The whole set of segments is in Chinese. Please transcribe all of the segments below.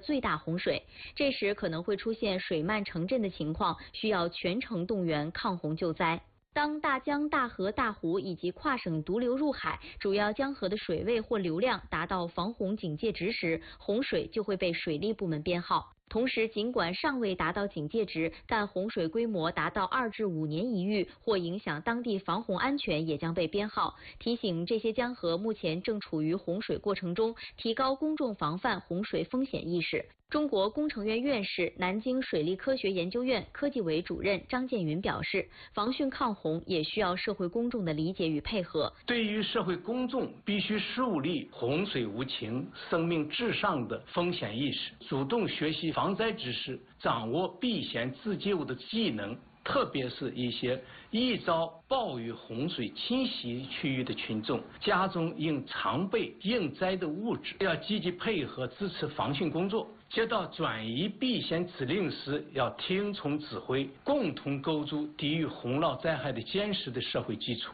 最大洪水，这时可能会出现水漫城镇的情况，需要全城动员抗洪救灾。当大江、大河、大湖以及跨省毒流入海，主要江河的水位或流量达到防洪警戒值时，洪水就会被水利部门编号。同时，尽管尚未达到警戒值，但洪水规模达到2至5年一遇或影响当地防洪安全，也将被编号。提醒这些江河目前正处于洪水过程中，提高公众防范洪水风险意识。中国工程院院士、南京水利科学研究院科技委主任张建云表示，防汛抗洪也需要社会公众的理解与配合。 对于社会公众，必须树立洪水无情、生命至上的风险意识，主动学习防灾知识，掌握避险自救的技能。特别是一些易遭暴雨洪水侵袭区域的群众，家中应常备应灾的物质，要积极配合支持防汛工作。接到转移避险指令时，要听从指挥，共同构筑抵御洪涝灾害的坚实的社会基础。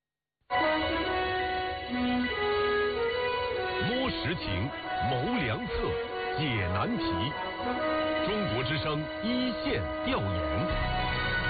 摸实情，谋良策，解难题。中国之声一线调研。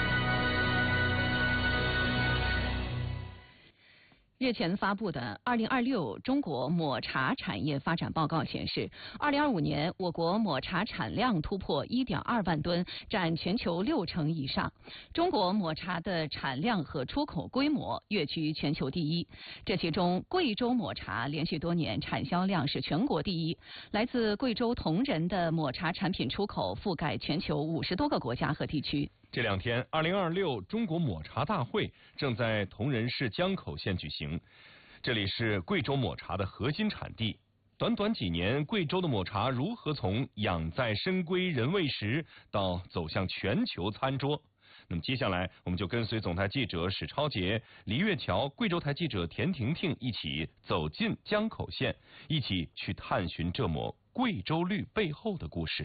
日前发布的2026中国抹茶产业发展报告显示，2025年我国抹茶产量突破1.2万吨，占全球60%以上。中国抹茶的产量和出口规模跃居全球第一。这其中，贵州抹茶连续多年产销量是全国第一。来自贵州铜仁的抹茶产品出口覆盖全球50多个国家和地区。 这两天，2026中国抹茶大会正在铜仁市江口县举行。这里是贵州抹茶的核心产地。短短几年，贵州的抹茶如何从养在深闺人未识到走向全球餐桌？那么接下来，我们就跟随总台记者史超杰、黎月桥、贵州台记者田婷婷一起走进江口县，一起去探寻这抹贵州绿背后的故事。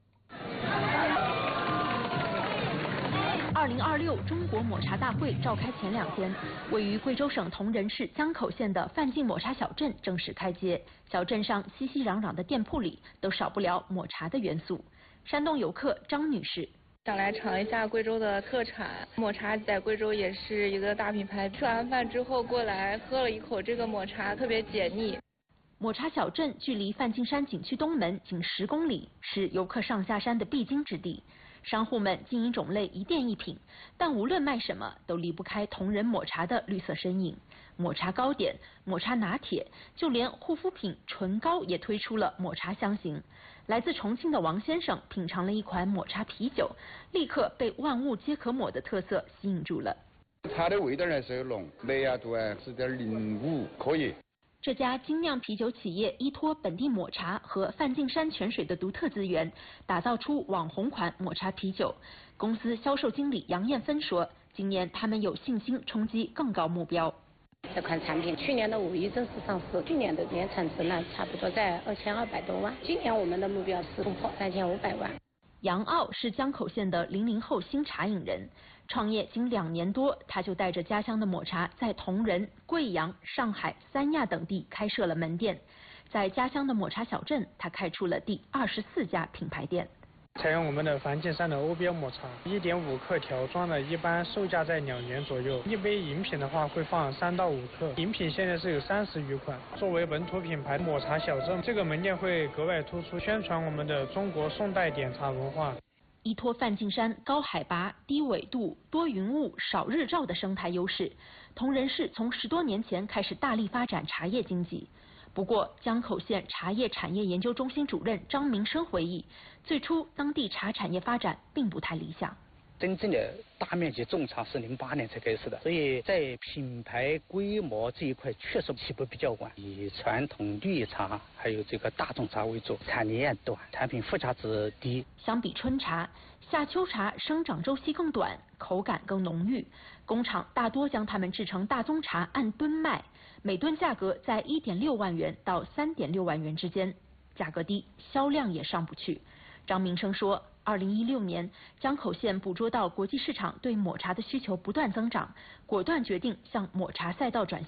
2026中国抹茶大会召开前2天，位于贵州省铜仁市江口县的范进抹茶小镇正式开街。小镇上熙熙攘攘的店铺里都少不了抹茶的元素。山东游客张女士想来尝一下贵州的特产抹茶，在贵州也是一个大品牌。吃完饭之后过来喝了一口这个抹茶，特别解腻。 抹茶小镇距离梵净山景区东门仅10公里，是游客上下山的必经之地。商户们经营种类一店一品，但无论卖什么都离不开铜仁抹茶的绿色身影。抹茶糕点、抹茶拿铁，就连护肤品唇膏也推出了抹茶香型。来自重庆的王先生品尝了一款抹茶啤酒，立刻被万物皆可抹的特色吸引住了。 它的味道呢是浓，麦芽度10.05，可以。 这家精酿啤酒企业依托本地抹茶和梵净山泉水的独特资源，打造出网红款抹茶啤酒。公司销售经理杨艳芬说，今年他们有信心冲击更高目标。 这款产品去年的5月正式上市，去年的年产值呢差不多在2200多万，今年我们的目标是突破3500万。 杨傲是江口县的00后新茶饮人，创业仅2年多，他就带着家乡的抹茶在铜仁、贵阳、上海、三亚等地开设了门店。在家乡的抹茶小镇，他开出了第24家品牌店。 采用我们的梵净山的欧标抹茶，1.5克条装的，一般售价在2元左右。一杯饮品的话会放3到5克，饮品现在是有30余款。作为本土品牌抹茶小镇，这个门店会格外突出，宣传我们的中国宋代点茶文化。 依托梵净山高海拔、低纬度、多云雾、少日照的生态优势，铜仁市从10多年前开始大力发展茶叶经济。不过，江口县茶叶产业研究中心主任张明生回忆，最初当地茶产业发展并不太理想。 真正的大面积种茶是08年才开始的，所以在品牌规模这一块确实起步比较晚，以传统绿茶还有这个大众茶为主，产年短，产品附加值低。 相比春茶，夏秋茶生长周期更短，口感更浓郁。工厂大多将它们制成大宗茶，按吨卖，每吨价格在1.6万元到3.6万元之间，价格低，销量也上不去。张明生说，2016年江口县捕捉到国际市场对抹茶的需求不断增长，果断决定向抹茶赛道转型。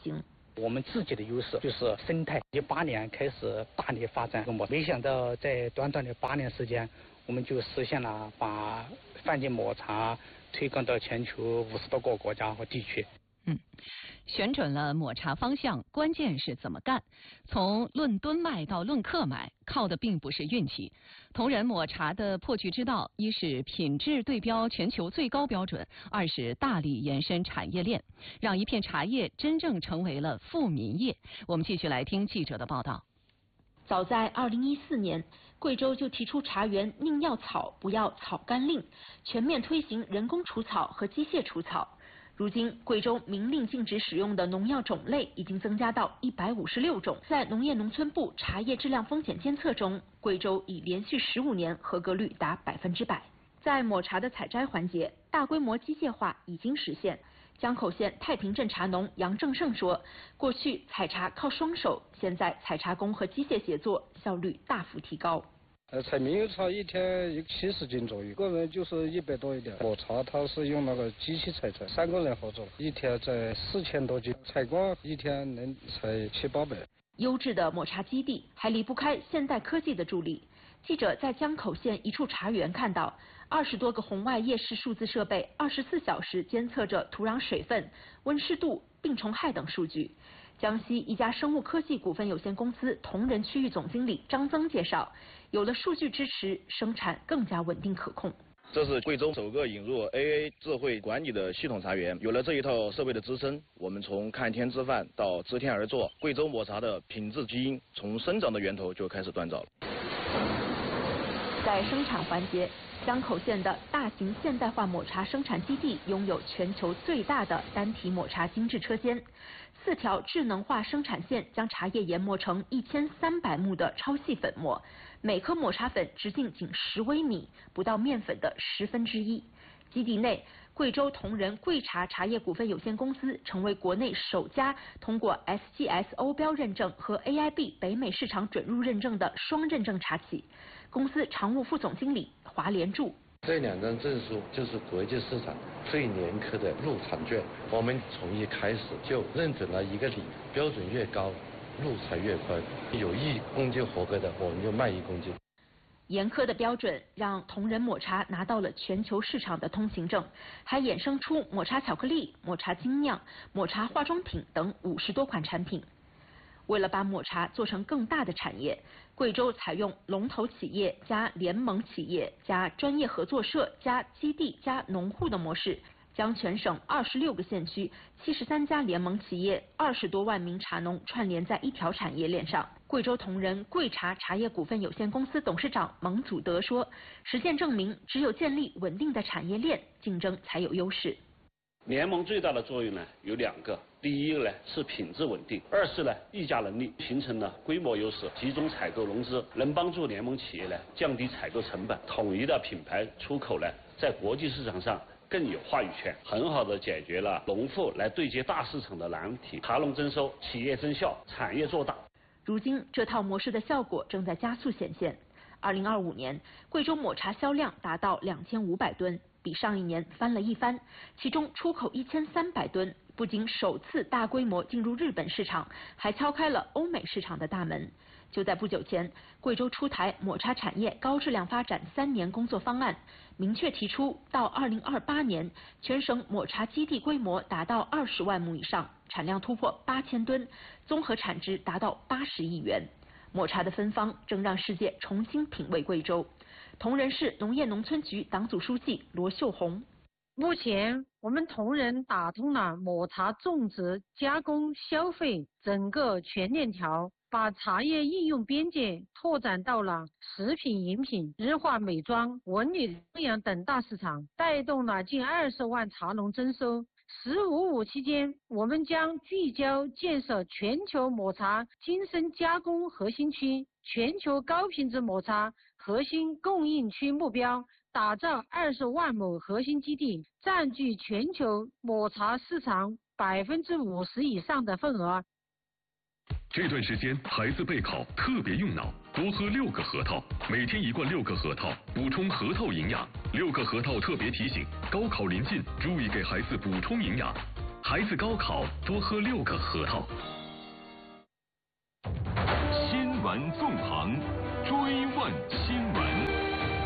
我们自己的优势就是生态，18年开始大力发展抹茶，没想到在短短的8年时间，我们就实现了把范进抹茶推广到全球50多个国家和地区。 选准了抹茶方向，关键是怎么干。从论吨卖到论克买，靠的并不是运气。同仁抹茶的破局之道，一是品质对标全球最高标准，二是大力延伸产业链，让一片茶叶真正成为了富民业。我们继续来听记者的报道。 早在2014年，贵州就提出茶园宁要草不要草甘令，全面推行人工除草和机械除草。如今，贵州明令禁止使用的农药种类已经增加到156种。在农业农村部茶叶质量风险监测中，贵州已连续15年合格率达100%。在抹茶的采摘环节，大规模机械化已经实现。江口县太平镇茶农杨正胜说，过去采茶靠双手，现在采茶工和机械协作，效率大幅提高。 采猕猴茶一天70斤左右，个人就是100多一点。抹茶它是用那个机器采摘，3个人合作，一天采4000多斤，采光一天能采700-800。 优质的抹茶基地还离不开现代科技的助力。记者在江口县一处茶园看到，20多个红外夜视数字设备24小时监测着土壤水分、温湿度、病虫害等数据。江西一家生物科技股份有限公司同仁区域总经理张增介绍，有了数据支持，生产更加稳定可控。 这是贵州首个引入 AA 智慧管理的系统茶园，有了这一套设备的支撑，我们从看天吃饭到知天而作，贵州抹茶的品质基因从生长的源头就开始锻造了。 在生产环节，江口县的大型现代化抹茶生产基地拥有全球最大的单体抹茶精制车间，4条智能化生产线将茶叶研磨成1300目的超细粉末，每颗抹茶粉直径仅10微米，不到面粉的1/10。基地内，贵州同仁贵茶茶叶股份有限公司成为国内首家通过 SGS 欧标认证和 AIB 北美市场准入认证的双认证茶企。公司常务副总经理华连柱。 这2张证书就是国际市场最严苛的入场券，我们从一开始就认准了一个理，标准越高，路才越宽。有1公斤合格的，我们就卖1公斤。 严苛的标准让同仁抹茶拿到了全球市场的通行证，还衍生出抹茶巧克力、抹茶精酿、抹茶化妆品等50多款产品。为了把抹茶做成更大的产业，贵州采用龙头企业加联盟企业加专业合作社加基地加农户的模式，将全省26个县区73家联盟企业20多万名茶农串联在一条产业链上。贵州同仁贵茶茶叶股份有限公司董事长蒙祖德说，实践证明，只有建立稳定的产业链，竞争才有优势。 联盟最大的作用呢有2个，第一个呢是品质稳定，二是呢议价能力，形成了规模优势，集中采购融资，能帮助联盟企业呢降低采购成本，统一的品牌出口呢在国际市场上更有话语权，很好的解决了农户来对接大市场的难题，茶农增收，企业增效，产业做大。 如今这套模式的效果正在加速显现。2025年，贵州抹茶销量达到2500吨，比上一年翻了一番，其中出口1300吨，不仅首次大规模进入日本市场，还敲开了欧美市场的大门。就在不久前，贵州出台抹茶产业高质量发展3年工作方案，明确提出到2028年，全省抹茶基地规模达到20万亩以上，产量突破8000吨，综合产值达到80亿元。抹茶的芬芳正让世界重新品味贵州。同仁市农业农村局党组书记罗秀红。 目前我们同仁打通了抹茶种植、加工、消费整个全链条，把茶叶应用边界拓展到了食品饮品、日化美妆、文旅供养等大市场，带动了近20万茶农增收。“15+5”期间，我们将聚焦建设全球抹茶精深加工核心区、全球高品质抹茶核心供应区目标，打造20万亩核心基地，占据全球抹茶市场50%以上的份额。 这段时间孩子备考特别用脑，多喝6个核桃，每天1罐6个核桃，补充核桃营养。6个核桃特别提醒，高考临近，注意给孩子补充营养。孩子高考多喝6个核桃。 传纵横，追问新闻。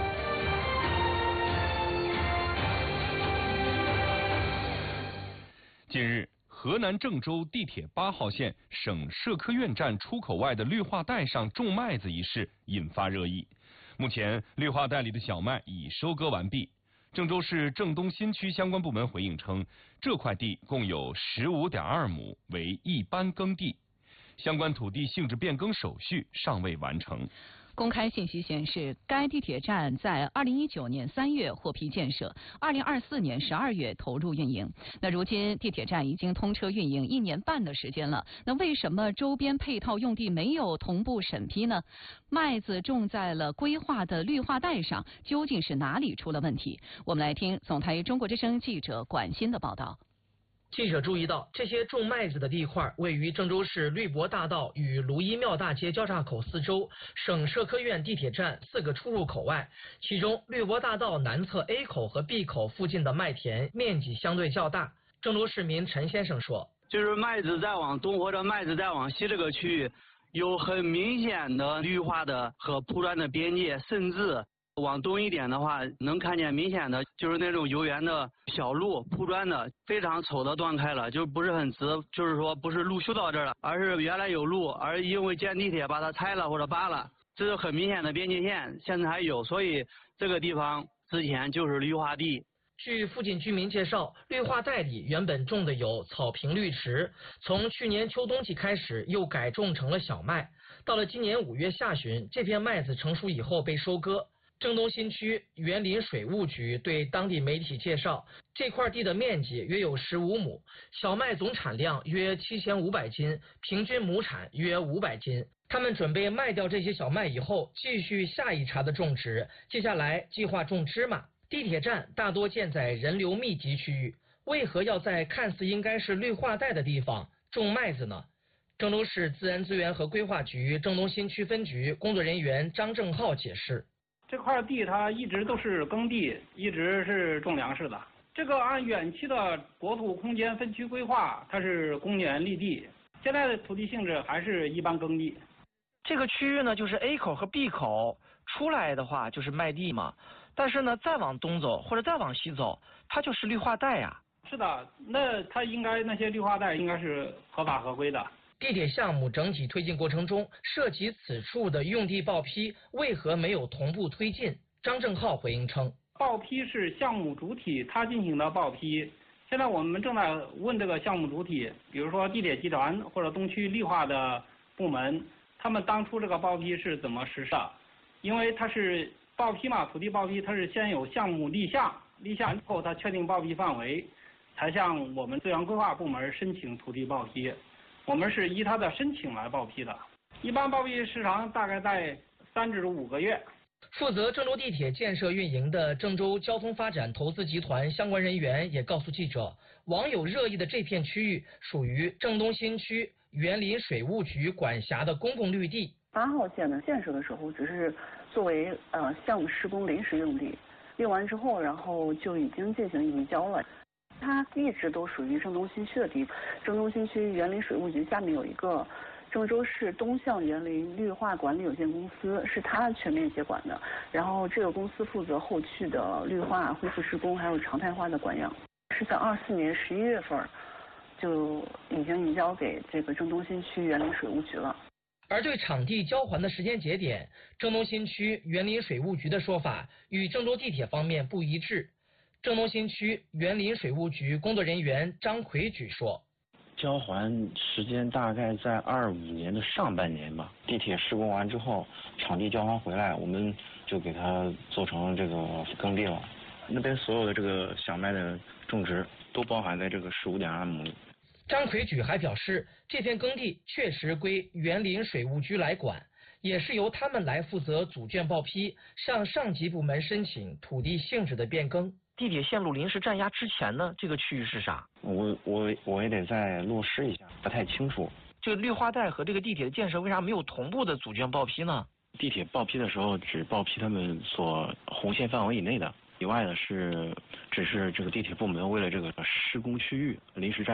近日，河南郑州地铁8号线省社科院站出口外的绿化带上种麦子一事引发热议。目前，绿化带里的小麦已收割完毕。郑州市郑东新区相关部门回应称，这块地共有15.2亩，为一般耕地，相关土地性质变更手续尚未完成。 公开信息显示，该地铁站在2019年3月获批建设，2024年12月投入运营。那如今地铁站已经通车运营1年半的时间了，那为什么周边配套用地没有同步审批呢？麦子种在了规划的绿化带上，究竟是哪里出了问题？我们来听总台中国之声记者管欣的报道。 记者注意到，这些种麦子的地块位于郑州市绿博大道与卢一庙大街交叉口四周省社科院地铁站4个出入口外，其中绿博大道南侧 A 口和 B 口附近的麦田面积相对较大。郑州市民陈先生说， 就是麦子再往东或者麦子再往西这个区域有很明显的绿化的和铺砖的边界，甚至往东一点的话，能看见明显的就是那种游园的小路铺砖的，非常丑的断开了，就不是很直，就是说不是路修到这儿了，而是原来有路，而因为建地铁把它拆了或者扒了，这是很明显的边界线，现在还有，所以这个地方之前就是绿化地。 据附近居民介绍，绿化带里原本种的有草坪绿植，从去年秋冬季开始又改种成了小麦，到了今年5月下旬，这片麦子成熟以后被收割。郑东新区园林水务局对当地媒体介绍，这块地的面积约有15亩，小麦总产量约7500斤，平均亩产约500斤。他们准备卖掉这些小麦以后，继续下一茬的种植，接下来计划种芝麻。地铁站大多建在人流密集区域，为何要在看似应该是绿化带的地方种麦子呢？郑州市自然资源和规划局郑东新区分局工作人员张正浩解释， 这块地它一直都是耕地，一直是种粮食的。这个按远期的国土空间分区规划，它是公园绿地，现在的土地性质还是一般耕地。 这个区域呢，就是 A 口和 B 口出来的话就是麦地嘛，但是呢，再往东走或者再往西走，它就是绿化带呀。 是的，那它应该那些绿化带应该是合法合规的。 地铁项目整体推进过程中，涉及此处的用地报批为何没有同步推进？张正浩回应称， 报批是项目主体他进行的报批，现在我们正在问这个项目主体，比如说地铁集团或者东区绿化的部门，他们当初这个报批是怎么实施的？因为它是报批嘛，土地报批它是先有项目立项之后，它确定报批范围，才向我们资源规划部门申请土地报批。我们是依他的申请来报批的，一般报批时长大概在3至5个月。 负责郑州地铁建设运营的郑州交通发展投资集团相关人员也告诉记者，网友热议的这片区域属于郑东新区园林水务局管辖的公共绿地。 8号线呢建设的时候只是作为项目施工临时用地，用完之后，然后就已经进行移交了。它一直都属于郑东新区的地方。郑东新区园林水务局下面有一个郑州市东向园林绿化管理有限公司，是它全面接管的。然后这个公司负责后续的绿化、恢复施工，还有常态化的管养。是在24年11月份就已经移交给这个郑东新区园林水务局了。 而对场地交还的时间节点，郑东新区园林水务局的说法与郑州地铁方面不一致。郑东新区园林水务局工作人员张奎举说， 交还时间大概在25年的上半年吧。地铁施工完之后，场地交还回来，我们就给它做成这个耕地了。那边所有的这个小麦的种植都包含在这个15.2亩里。 张奎举还表示，这片耕地确实归园林水务局来管，也是由他们来负责组卷报批，向上级部门申请土地性质的变更。地铁线路临时占压之前呢，这个区域是啥？ 我也得再落实一下，不太清楚。 这个绿化带和这个地铁的建设为啥没有同步的组卷报批呢？ 地铁报批的时候只报批他们所红线范围以内的，以外的只是这个地铁部门为了这个施工区域临时占用。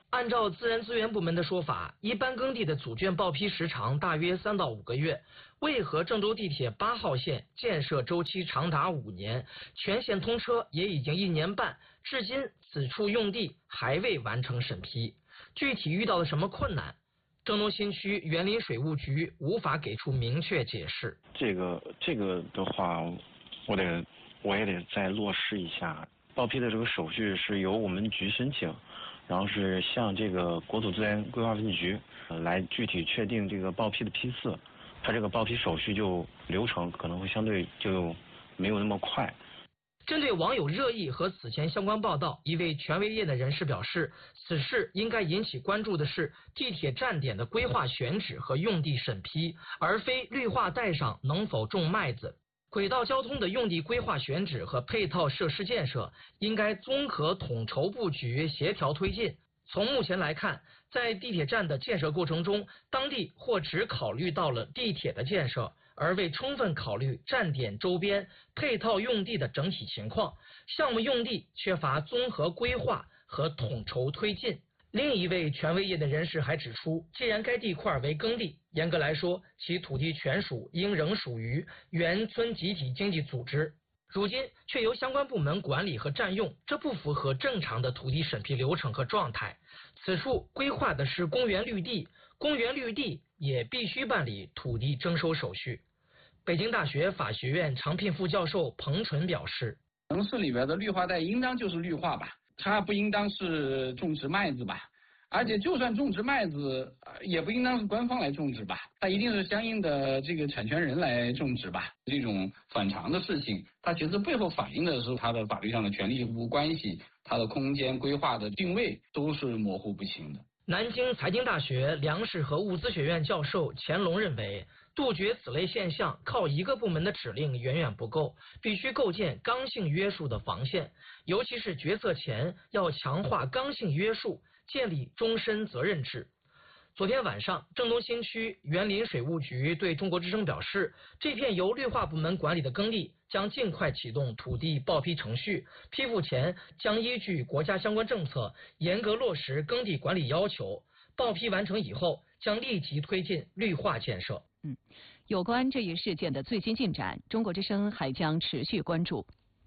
按照自然资源部门的说法，一般耕地的组卷报批时长大约3到5个月，为何郑州地铁8号线建设周期长达5年，全线通车也已经1年半，至今此处用地还未完成审批？具体遇到了什么困难？郑州新区园林水务局无法给出明确解释。 这个的话，我也得再落实一下。报批的这个手续是由我们局申请，然后是向这个国土资源规划分局来具体确定这个报批的批次，它这个报批手续就流程可能会相对就没有那么快。 针对网友热议和此前相关报道，一位权威业内人士表示，此事应该引起关注的是地铁站点的规划选址和用地审批，而非绿化带上能否种麦子。轨道交通的用地规划选址和配套设施建设应该综合统筹布局，协调推进。从目前来看，在地铁站的建设过程中，当地或只考虑到了地铁的建设，而未充分考虑站点周边配套用地的整体情况，项目用地缺乏综合规划和统筹推进。另一位权威业的人士还指出，既然该地块为耕地，严格来说，其土地权属应仍属于原村集体经济组织，如今却由相关部门管理和占用，这不符合正常的土地审批流程和状态。此处规划的是公园绿地，公园绿地也必须办理土地征收手续。北京大学法学院常聘副教授彭纯表示， 城市里边的绿化带应当就是绿化吧，它不应当是种植麦子吧，而且就算种植麦子，也不应当是官方来种植吧，它一定是相应的这个产权人来种植吧。这种反常的事情，它其实背后反映的是它的法律上的权利义务关系，它的空间规划的定位都是模糊不清的。 南京财经大学粮食和物资学院教授钱龙认为，杜绝此类现象靠一个部门的指令远远不够，必须构建刚性约束的防线，尤其是决策前要强化刚性约束，建立终身责任制。昨天晚上，郑东新区园林水务局对中国之声表示，这片由绿化部门管理的耕地将尽快启动土地报批程序，批复前将依据国家相关政策严格落实耕地管理要求，报批完成以后将立即推进绿化建设。 有关这一事件的最新进展，中国之声还将持续关注。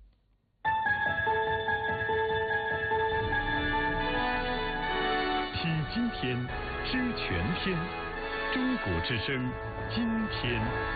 听今天，知全天，中国之声，今天。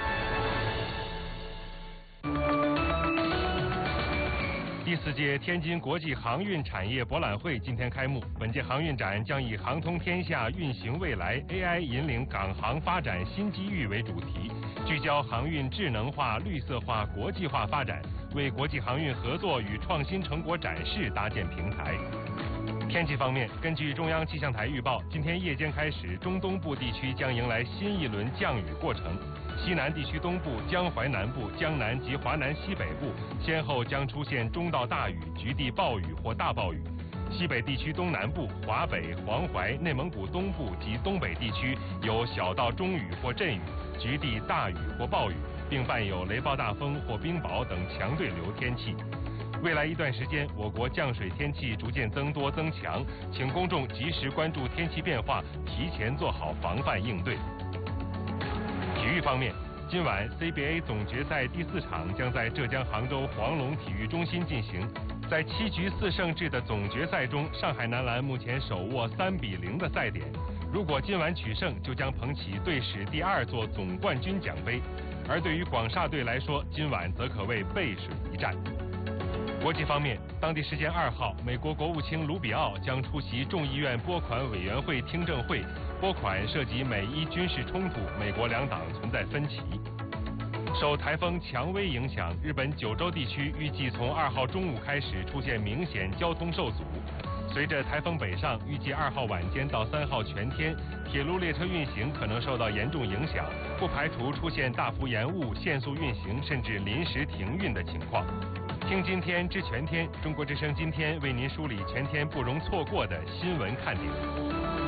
第4届天津国际航运产业博览会今天开幕。本届航运展将以"航通天下，运行未来 "AI 引领港航发展新机遇为主题，聚焦航运智能化、绿色化、国际化发展，为国际航运合作与创新成果展示搭建平台。天气方面，根据中央气象台预报，今天夜间开始，中东部地区将迎来新一轮降雨过程。西南地区东部、江淮南部、江南及华南西北部先后将出现中到大雨，局地暴雨或大暴雨。西北地区东南部、华北、黄淮、内蒙古东部及东北地区有小到中雨或阵雨，局地大雨或暴雨，并伴有雷暴大风或冰雹等强对流天气。未来一段时间，我国降水天气逐渐增多增强，请公众及时关注天气变化，提前做好防范应对。体育方面，今晚 CBA 总决赛第4场将在浙江杭州黄龙体育中心进行。在7局4胜制的总决赛中，上海男篮目前手握3-0的赛点，如果今晚取胜，就将捧起队史第2座总冠军奖杯。而对于广厦队来说，今晚则可谓背水一战。国际方面，当地时间2号，美国国务卿卢比奥将出席众议院拨款委员会听证会。拨款涉及美伊军事冲突，美国两党存在分歧。受台风蔷薇影响，日本九州地区预计从2号中午开始出现明显交通受阻。随着台风北上，预计2号晚间到3号全天，铁路列车运行可能受到严重影响，不排除出现大幅延误、限速运行甚至临时停运的情况。听今天知全天，中国之声今天为您梳理全天不容错过的新闻看点。